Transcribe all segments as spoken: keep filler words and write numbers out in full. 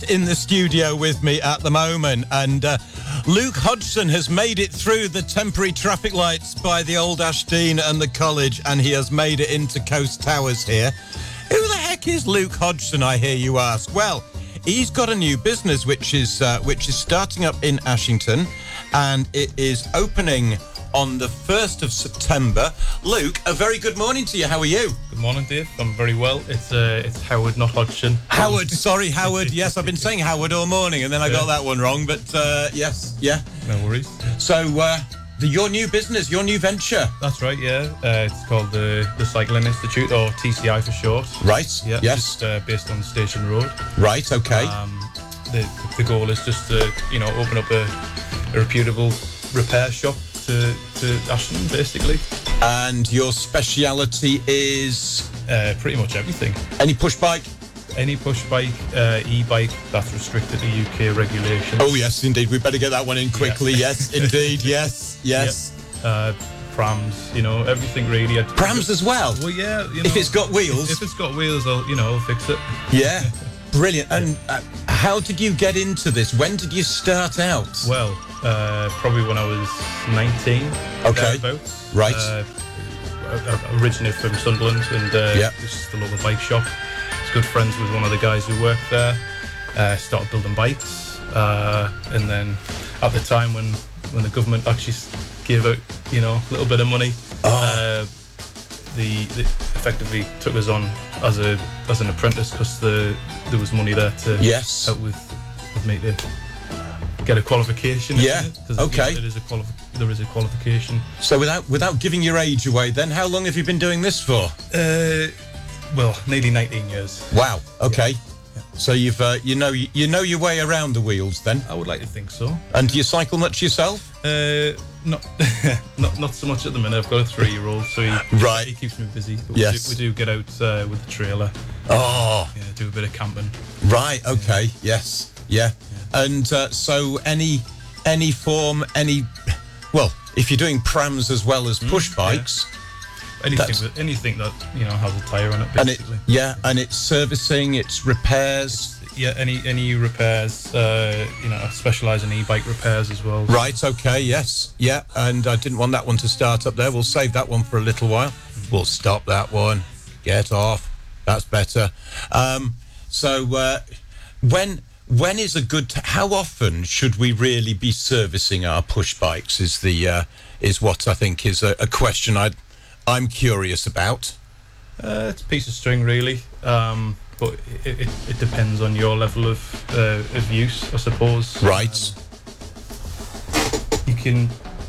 in the studio with me at the moment, and uh, Luke Hodgson has made it through the temporary traffic lights by the old Ashdean and the college, and he has made it into Coast Towers here. Who the heck is Luke Hodgson, I hear you ask? Well, he's got a new business which is uh, which is starting up in Ashington, and it is opening on the first of September. Luke, a very good morning to you. How are you? Good morning, Dave. I'm very well. It's uh, it's Howard, not Hodgson. Howard, sorry, Howard. Yes, I've been saying Howard all morning, and then I got that one wrong. But uh, yes, yeah. No worries. So, uh, the, your new business, your new venture. That's right. Yeah. Uh, it's called the the Cycling Institute, or T C I for short. Right. Yeah. Yes. Just uh, based on the Station Road. Right. Okay. Um, the the goal is just to you know open up a, a reputable repair shop to to Ashton, basically. And your speciality is uh, pretty much everything. Any push bike? Any push bike, uh, e-bike that's restricted to U K regulations. Oh yes, indeed. We better get that one in quickly. Yeah. Yes, indeed. Yes, yes. Yep. Uh, prams, you know, everything really. I'd, prams as well. Well, yeah. You know, if it's got wheels. If it's got wheels, I'll you know I'll fix it. Yeah. Brilliant. And uh, how did you get into this? When did you start out? Well, uh, probably when I was nineteen. Okay. Thereabouts. Right. Uh, I originated from Sunderland, and uh, yep. just a local bike shop. I was good friends with one of the guys who worked there. Uh, started building bikes, uh, and then at the time when, when the government actually gave out, you know, a little bit of money, oh. uh, the, the effectively took us on as a as an apprentice because the there was money there to yes. help with, with me to get a qualification. Yeah. Because okay. You know, it is a quali- there is a qualification. So without without giving your age away, then how long have you been doing this for? Uh, well, nearly nineteen years. Wow. Okay. Yeah. Yeah. So you've uh, you know you know your way around the wheels then. I would like to think so. And do you cycle much yourself? Uh, not not not so much at the minute. I've got a three-year-old, so he, right. he keeps me busy. But yes. we do, we do get out uh, with the trailer. Oh. Yeah, do a bit of camping. Right. Okay. Yeah. Yes. Yeah. yeah. And uh, so any any form any well, if you're doing prams as well as push mm, bikes. Yeah. Anything that, anything that you know has a tyre on it, basically. And it, yeah, and it's servicing, it's repairs. It's, yeah, any any repairs. Uh, you know, I specialise in e-bike repairs as well. Right. Okay. Yes. Yeah. And I didn't want that one to start up there. We'll save that one for a little while. Mm-hmm. We'll stop that one. Get off. That's better. Um, so uh, when when is a good? T- how often should we really be servicing our push bikes? Is the uh, is what I think is a, a question I'd. I'm curious about. Uh, it's a piece of string, really, um, but it, it, it depends on your level of uh, of use, I suppose. Right. Um, you can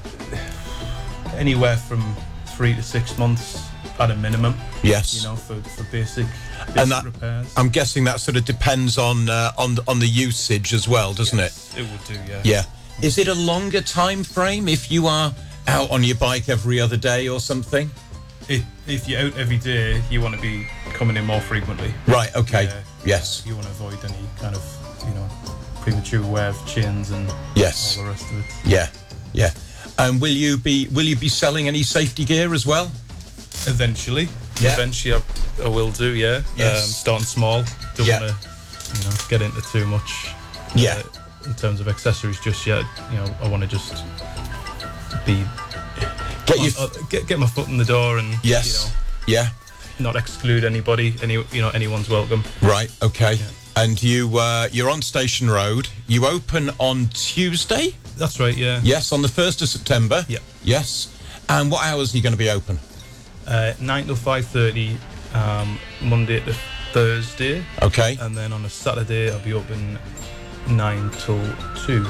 anywhere from three to six months at a minimum. Yes. You know, for, for basic, basic and that, repairs. I'm guessing that sort of depends on uh, on on the usage as well, doesn't yes, it? It would do, yeah. Yeah. Is it a longer time frame if you are out on your bike every other day or something? If, if you're out every day, you want to be coming in more frequently. Right, okay. Yeah, yes. You want to avoid any kind of, you know, premature wear of chains and yes. all the rest of it. Yeah, yeah. And will you be will you be selling any safety gear as well? Eventually. Yeah. Eventually I, I will do, yeah. Yes. Um, starting small. Don't yeah. want to, you know, get into too much. Yeah. Uh, in terms of accessories just yet. You know, I want to just be get you uh, get get my foot in the door and yes, you know, yeah, not exclude anybody. Any you know, anyone's welcome. Right. Okay. Yeah. And you uh, you're on Station Road. You open on Tuesday. That's right. Yeah. Yes, on the first of September. Yeah. Yes. And what hours are you going to be open? Uh, nine till five thirty, um, Monday to Thursday. Okay. And then on a Saturday I'll be open nine till two.